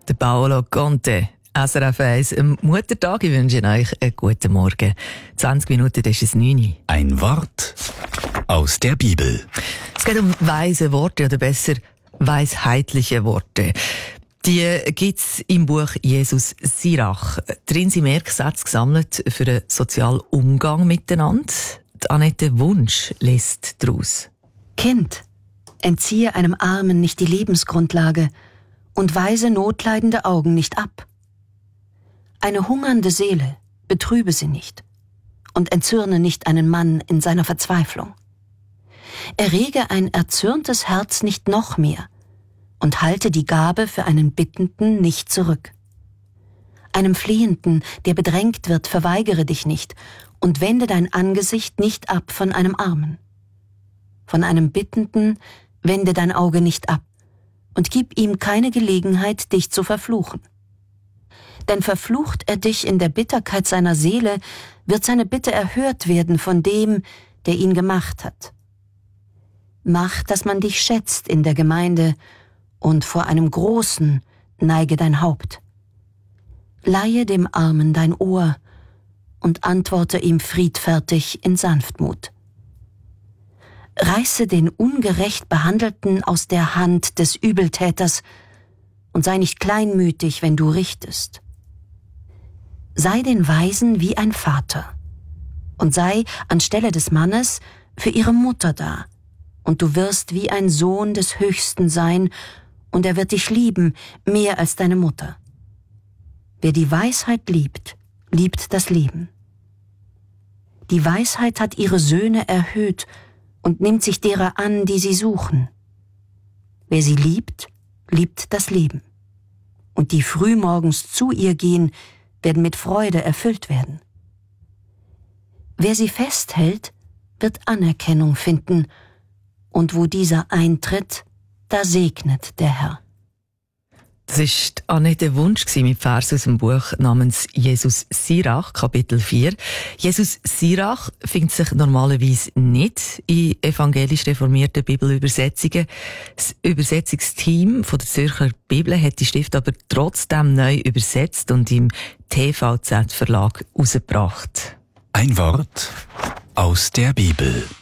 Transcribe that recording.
Der Paolo Conte, SRF 1, am Muttertag. Ich wünsche euch einen guten Morgen. 20 Minuten, das ist es 9 Uhr. Ein Wort aus der Bibel. Es geht um weise Worte, oder besser weisheitliche Worte. Die gibt's im Buch Jesus Sirach. Drin sind Merksätze gesammelt für einen sozialen Umgang miteinander. Die Annette Wunsch liest daraus. Kind, entziehe einem Armen nicht die Lebensgrundlage und weise notleidende Augen nicht ab. Eine hungernde Seele betrübe sie nicht und entzürne nicht einen Mann in seiner Verzweiflung. Errege ein erzürntes Herz nicht noch mehr und halte die Gabe für einen Bittenden nicht zurück. Einem Flehenden, der bedrängt wird, verweigere dich nicht und wende dein Angesicht nicht ab von einem Armen. Von einem Bittenden wende dein Auge nicht ab und gib ihm keine Gelegenheit, dich zu verfluchen. Denn verflucht er dich in der Bitterkeit seiner Seele, wird seine Bitte erhört werden von dem, der ihn gemacht hat. Mach, dass man dich schätzt in der Gemeinde, und vor einem Großen neige dein Haupt. Leihe dem Armen dein Ohr und antworte ihm friedfertig in Sanftmut. Reiße den ungerecht Behandelten aus der Hand des Übeltäters und sei nicht kleinmütig, wenn du richtest. Sei den Weisen wie ein Vater und sei anstelle des Mannes für ihre Mutter da, und du wirst wie ein Sohn des Höchsten sein, und er wird dich lieben, mehr als deine Mutter. Wer die Weisheit liebt, liebt das Leben. Die Weisheit hat ihre Söhne erhöht und nimmt sich derer an, die sie suchen. Wer sie liebt, liebt das Leben. Und die frühmorgens zu ihr gehen, werden mit Freude erfüllt werden. Wer sie festhält, wird Anerkennung finden, und wo dieser eintritt, da segnet der Herr. Das war Annette Wunsch mit Vers aus dem Buch namens Jesus Sirach, Kapitel 4. Jesus Sirach findet sich normalerweise nicht in evangelisch reformierten Bibelübersetzungen. Das Übersetzungsteam von der Zürcher Bibel hat die Schrift aber trotzdem neu übersetzt und im TVZ Verlag herausgebracht. Ein Wort aus der Bibel.